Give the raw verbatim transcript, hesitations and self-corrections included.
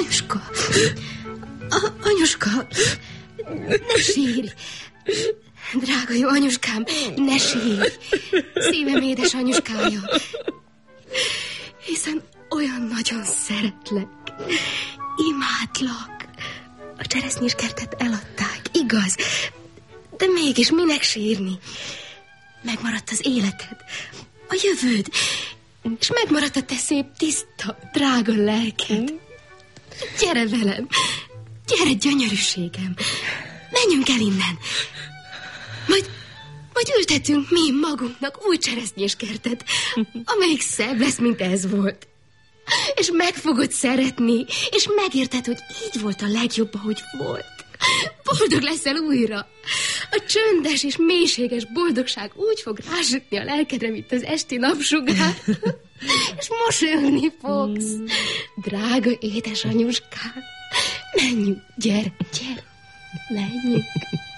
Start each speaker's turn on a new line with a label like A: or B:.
A: Anyuska, a, anyuska, ne sírj. Drága jó anyuskám, ne sírj. Szívem édes anyuskája. Hiszen olyan nagyon szeretlek. Imádlak. A cseresznyéskertet eladták, igaz? De mégis minek sírni? Megmaradt az életed, a jövőd, és megmaradt a te szép, tiszta, drága lelked. Gyere velem, gyere, gyönyörűségem. Menjünk el innen. Majd, majd ültetünk mi magunknak új cseresznyéskertet, amelyik szebb lesz, mint ez volt. És meg fogod szeretni, és megérted, hogy így volt a legjobb, ahogy volt. Boldog leszel újra. A csöndes és mélységes boldogság úgy fog rásütni a lelkedre, mint az esti napsugár. És mosolyogni fogsz. Drága édesanyuskám, menjünk, gyere, gyere, menjünk.